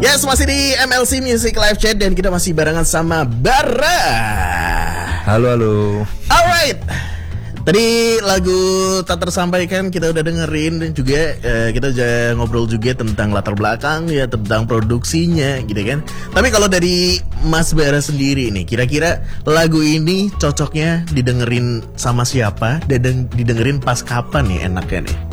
Yes, masih di MLC Music Live Chat dan kita masih barengan sama Bara. Halo. Alright. Tadi lagu tak tersampaikan kita udah dengerin dan juga kita udah ngobrol juga tentang latar belakang ya, tentang produksinya gitu kan. Tapi kalau dari Mas Bara sendiri nih, kira-kira lagu ini cocoknya didengerin sama siapa dan didengerin pas kapan nih enaknya nih?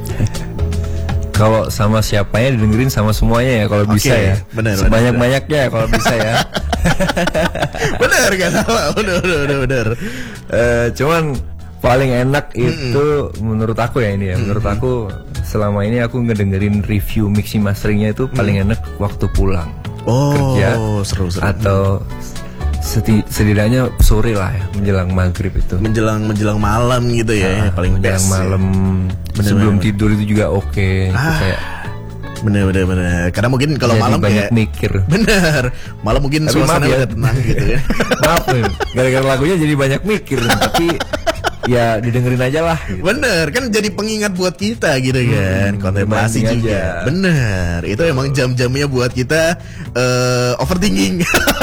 Kalau sama siapanya didengerin sama semuanya ya kalau bisa ya. Bener, sebanyak-banyaknya kalau bisa ya. Bener kan? Bener. Cuman paling enak itu menurut aku ya ini ya. Menurut aku selama ini aku ngedengerin review mixing masteringnya itu paling enak waktu pulang kerja seru. Atau setidaknya sore lah ya, menjelang maghrib itu. Menjelang malam gitu ya, paling menjelang best. malam sebelum tidur itu juga oke. Itu kayak bener. Karena mungkin kalau malam banyak kayak mikir. Bener. Malam mungkin Tapi suasana maaf ya, udah tenang gitu ya. Maaf nih, gara-gara lagunya jadi banyak mikir. Tapi ya didengerin aja lah gitu. Bener, kan jadi pengingat buat kita gitu kan. Kontemplasi juga aja. Bener, itu emang jam-jamnya buat kita overthinking.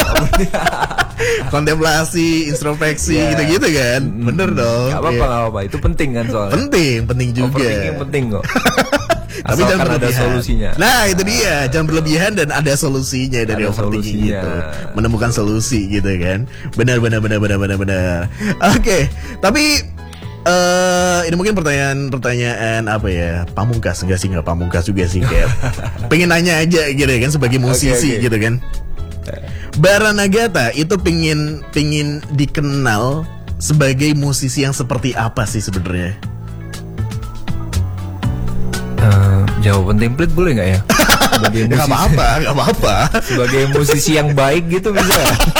Kontemplasi, introspeksi gitu-gitu kan. Bener dong. Gak apa-apa, itu penting kan soalnya. Penting juga. Overthinking penting kok. Tapi jangan ada berlebihan. Solusinya. Nah itu dia, jangan berlebihan dan ada solusinya dari Ada overthinking solusinya. gitu. Menemukan solusi gitu kan. Benar. Oke, tapi ini mungkin pertanyaan apa ya? Pamungkas enggak pamungkas juga sih kayak. Pengen nanya aja gitu kan sebagai musisi Okay. gitu kan. Bara Nagata itu pingin dikenal sebagai musisi yang seperti apa sih sebenarnya? Jawaban template boleh nggak ya? Sebagai Gak apa-apa. Sebagai musisi yang baik gitu bisa.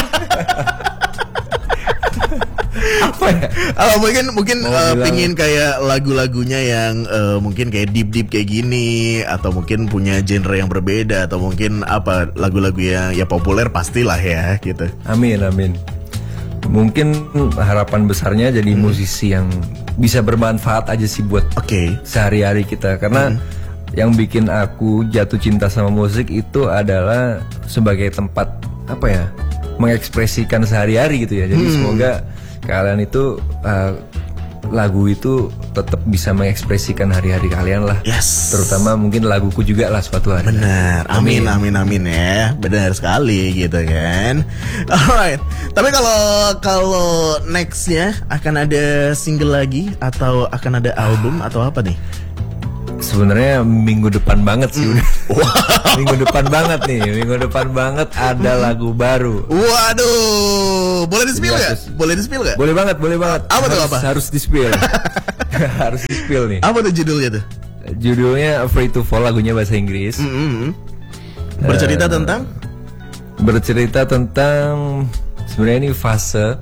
Apa ya? Mungkin pingin kayak lagu-lagunya yang mungkin kayak deep kayak gini, atau mungkin punya genre yang berbeda, atau mungkin apa lagu-lagu yang ya populer pastilah ya gitu. Amin. Mungkin harapan besarnya jadi musisi yang bisa bermanfaat aja sih buat sehari-hari kita. Karena yang bikin aku jatuh cinta sama musik itu adalah sebagai tempat apa ya, mengekspresikan sehari-hari gitu ya. Jadi semoga kalian itu lagu itu tetap bisa mengekspresikan hari-hari kalian lah. Yes. Terutama mungkin laguku juga lah suatu hari. Benar. Amin ya. Benar sekali gitu kan. Alright. Tapi kalau nextnya akan ada single lagi atau akan ada album atau apa nih? Sebenarnya minggu depan banget sih udah. Minggu depan banget ada lagu baru. Waduh, boleh di-spill nggak? Boleh banget. Apa tuh apa? Harus di-spill. Harus di-spill nih. Apa tuh judulnya tuh? Judulnya Afraid to Fall, lagunya bahasa Inggris. Bercerita tentang? Bercerita tentang sebenarnya ini fase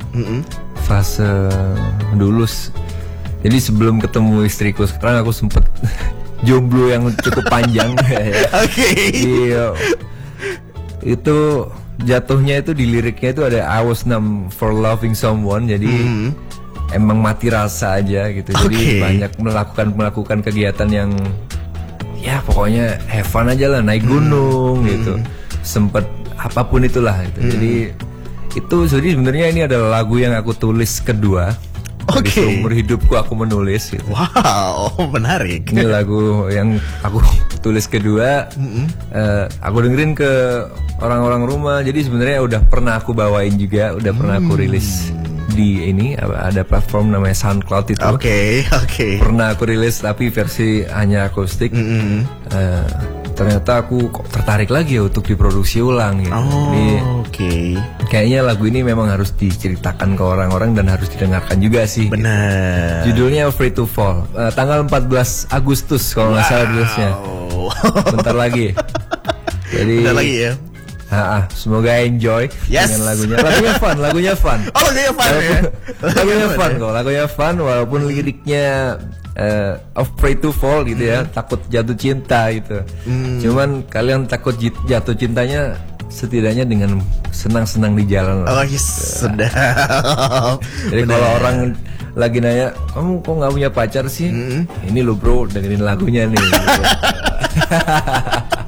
dulu. Jadi sebelum ketemu istriku sekarang aku sempet jomblo yang cukup panjang. Oke. Iya. Itu jatuhnya itu di liriknya itu ada I was numb for loving someone. Jadi emang mati rasa aja gitu. Jadi banyak melakukan kegiatan yang ya pokoknya have fun aja lah, naik gunung gitu. Sempet apapun itulah gitu. Jadi itu sebenarnya ini adalah lagu yang aku tulis kedua. Seumur hidupku aku menulis gitu. Wow, menarik. Ini lagu yang aku tulis kedua. Aku dengerin ke orang-orang rumah. Jadi sebenarnya udah pernah aku bawain juga, udah pernah aku rilis di ini ada platform namanya SoundCloud itu. Oke. Pernah aku rilis tapi versi hanya akustik. Ternyata aku kok tertarik lagi ya untuk diproduksi ulang gitu. Jadi kayaknya lagu ini memang harus diceritakan ke orang-orang dan harus didengarkan juga sih. Benar. Judulnya Afraid to Fall. Tanggal 14 Agustus kalau nggak salah rilisnya. Bentar lagi. Jadi bentar lagi ya. Semoga enjoy dengan lagunya. Lagunya fun. Oh, lagunya fun ya. Lagunya fun walaupun liriknya afraid to fall gitu ya, takut jatuh cinta gitu. Cuman kalian takut jatuh cintanya setidaknya dengan senang-senang di jalan lah. Sedap. Jadi kalau orang lagi nanya, kamu kok nggak punya pacar sih? Ini lo bro, dengerin lagunya nih. Gitu.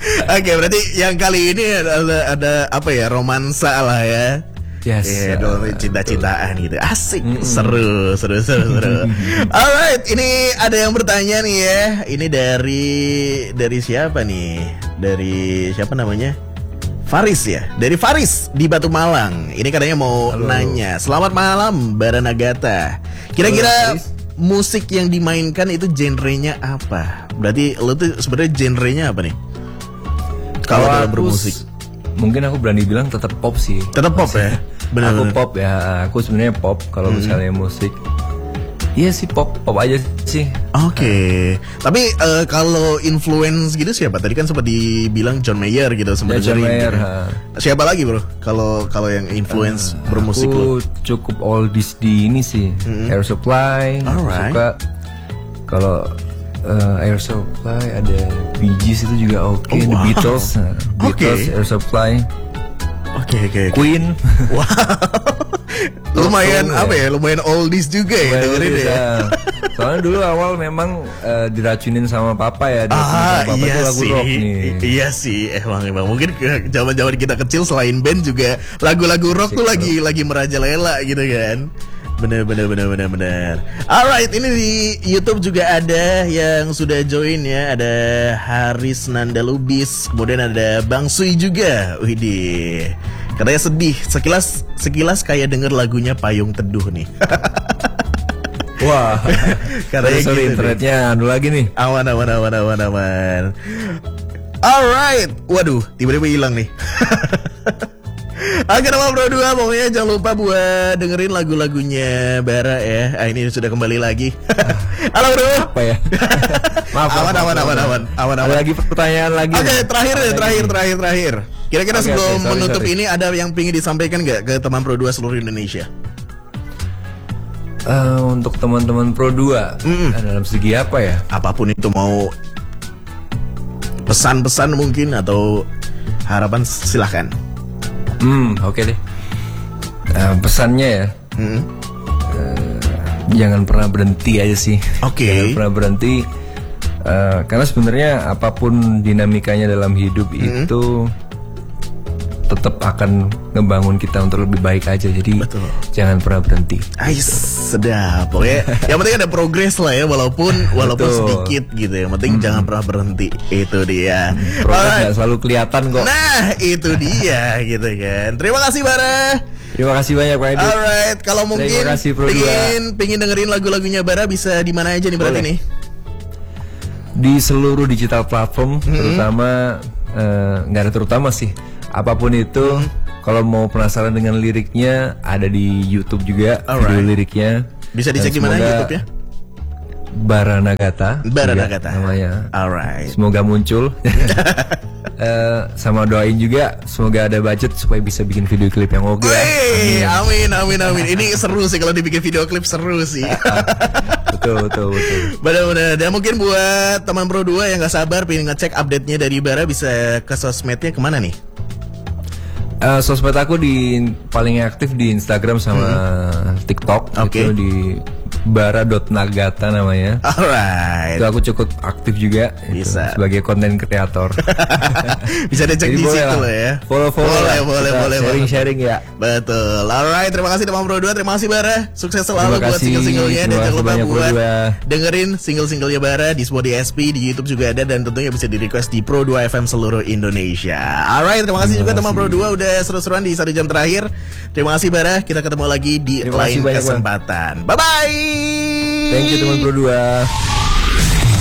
Oke, berarti yang kali ini ada apa ya, romansa lah ya. Yes, cinta-cintaan gitu. Asik, seru. Alright, ini ada yang bertanya nih ya. Ini dari siapa nih? Dari siapa namanya? Faris ya. Dari Faris di Batu Malang. Ini katanya mau nanya. Selamat malam, Bara Nagata. Kira-kira musik yang dimainkan itu genrenya apa? Berarti lo tuh sebenarnya genrenya apa nih? Kalau dalam bermusik. Mungkin aku berani bilang tetap pop sih. Tetap pop ya? Benar. Aku pop ya. Aku sebenarnya pop kalau misalnya musik. Iya sih pop aja sih. Oke. Tapi kalau influence gitu siapa? Tadi kan sempat dibilang John Mayer gitu sempat John Mayer. Gitu. Siapa lagi bro? Kalau yang influence bermusik aku lo? Cukup oldies di ini sih. Air Supply. Suka. Kalau Air Supply ada Bee Gees itu juga oke. The Beatles. Air Supply. Oke. Queen. Wow. Lumayan apa ya? Lumayan oldies juga ya dengerin ya. Soalnya dulu awal memang diracunin sama papa ya. Papa iya itu lagu sih. rock nih. Iya sih, emang mungkin zaman-zaman kita kecil selain band juga lagu-lagu rock tuh lagi merajalela gitu kan. Bener. Alright, ini di YouTube juga ada yang sudah join ya. Ada Haris Nanda Lubis, kemudian ada Bang Sui juga. Widih, katanya sedih. Sekilas kayak denger lagunya Payung Teduh nih. Wah, katanya sorry gitu internetnya anu lagi nih. Aman. Alright, waduh, tiba-tiba hilang nih. Oke, nama Bro 2, pokoknya jangan lupa buat dengerin lagu-lagunya Bara ya. Ini sudah kembali lagi. Halo Bro. Apa ya? Maaf. Aman. Ada lagi pertanyaan lagi. Oke, terakhir. Kira-kira sebelum menutup ini ada yang ingin disampaikan nggak ke teman Pro 2 seluruh Indonesia? Untuk teman-teman Pro 2 dalam segi apa ya? Apapun itu, mau pesan-pesan mungkin atau harapan, silahkan. Oke deh. Pesannya ya, jangan pernah berhenti aja sih. Oke. Jangan pernah berhenti, karena sebenarnya apapun dinamikanya dalam hidup itu tetap akan ngebangun kita untuk lebih baik aja. Jadi jangan pernah berhenti. Sedap. Pokoknya yang penting ada progres lah ya, walaupun sedikit gitu. Yang penting jangan pernah berhenti. Itu dia. Progres nggak selalu kelihatan kok. Nah, itu dia gitu kan. Terima kasih Bara. Terima kasih banyak Pak Edu. Alright, kalau mungkin pingin dengerin lagu-lagunya Bara, bisa di mana aja nih berarti nih? Di seluruh digital platform, terutama nggak ada terutama sih. Apapun itu, kalau mau penasaran dengan liriknya, ada di YouTube juga video liriknya. Bisa dicek di mana YouTube ya? Bara Nagata namanya. Alright. Semoga muncul. Sama doain juga semoga ada budget supaya bisa bikin video klip yang oke. Amin. Ini seru sih kalau dibikin video klip, seru sih. Betul. Benar-benar. Dan mungkin buat teman Pro 2 yang gak sabar pengen ngecek update-nya dari Bara, bisa ke sosmednya kemana nih? Sosmed aku paling aktif di Instagram sama TikTok. Itu di bara.nagata namanya. Alright. Itu aku cukup aktif juga. Bisa. Sebagai konten kreator. Bisa dicek di situ loh ya. Follow. Boleh. Sharing ya. Betul. Alright, terima kasih teman Pro 2. Terima kasih Bara. Sukses selalu buat single-singlenya. Dan jangan lupa buat dengerin single-singlenya Bara di Spotify SP, di YouTube juga ada, dan tentunya bisa di request di Pro 2 FM seluruh Indonesia. Alright, terima kasih juga teman Pro 2 udah seru-seruan di 1 jam terakhir. Terima kasih Bara. Kita ketemu lagi di lain kesempatan. Bye bye. Thank you teman Pro 2.